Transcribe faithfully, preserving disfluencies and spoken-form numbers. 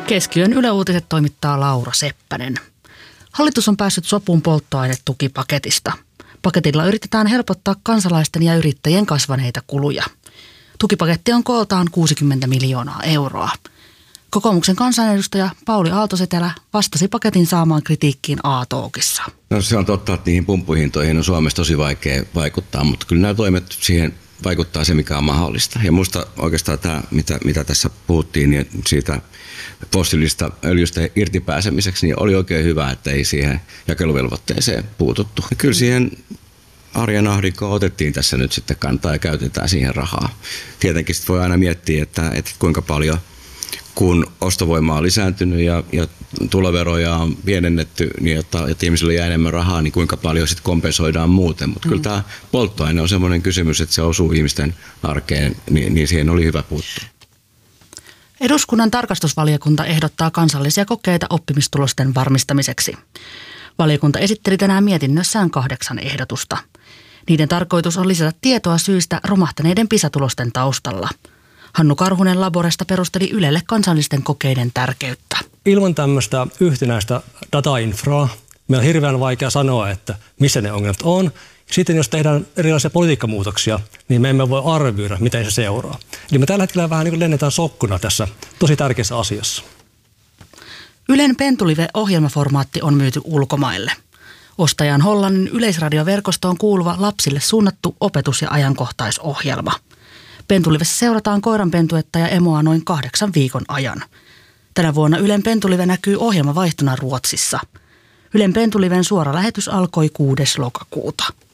Keskiyön Yle Uutiset toimittaa Laura Seppänen. Hallitus on päässyt sopuun polttoainetukipaketista. Paketilla yritetään helpottaa kansalaisten ja yrittäjien kasvaneita kuluja. Tukipaketti on kooltaan kuusikymmentä miljoonaa euroa. Kokoomuksen kansanedustaja Pauli Aalto-Setälä vastasi paketin saamaan kritiikkiin A-talkissa. No se on totta, että niihin pumppuhintoihin on Suomessa tosi vaikea vaikuttaa, mutta kyllä nämä toimet siihen vaikuttaa se, mikä on mahdollista. Ja minusta oikeastaan tämä, mitä, mitä tässä puhuttiin, niin siitä fossiilista öljystä irtipääsemiseksi, niin oli oikein hyvä, että ei siihen jakeluvelvoitteeseen puututtu. Ja kyllä siihen arjen ahdinkoon otettiin tässä nyt sitten kantaa ja käytetään siihen rahaa. Tietenkin voi aina miettiä, että, että kuinka paljon, kun ostovoima on lisääntynyt ja, ja tuloveroja on pienennetty, niin että, että ihmisille jää enemmän rahaa, niin kuinka paljon sitten kompensoidaan muuten. Mutta mm. kyllä tämä polttoaine on sellainen kysymys, että se osuu ihmisten arkeen, niin, niin siihen oli hyvä puuttua. Eduskunnan tarkastusvaliokunta ehdottaa kansallisia kokeita oppimistulosten varmistamiseksi. Valiokunta esitteli tänään mietinnössään kahdeksan ehdotusta. Niiden tarkoitus on lisätä tietoa syistä romahtaneiden PISA-tulosten taustalla. Hannu Karhunen Laboresta perusteli Ylelle kansallisten kokeiden tärkeyttä. Ilman tämmöistä yhtenäistä datainfraa meillä on hirveän vaikea sanoa, että missä ne ongelmat on. Sitten jos tehdään erilaisia politiikkamuutoksia, niin me emme voi arvioida, miten se seuraa. Eli me tällä hetkellä vähän niin kuin lennetään sokkuna tässä tosi tärkeässä asiassa. Ylen Pentulive-ohjelmaformaatti on myyty ulkomaille. Ostaja on Hollannin yleisradioverkostoon kuuluva lapsille suunnattu opetus- ja ajankohtaisohjelma. Pentulivessa seurataan koiranpentuetta ja emoa noin kahdeksan viikon ajan. Tänä vuonna Ylen Pentulive näkyy ohjelmavaihtona Ruotsissa. Ylen Pentuliven suora lähetys alkoi kuudes lokakuuta.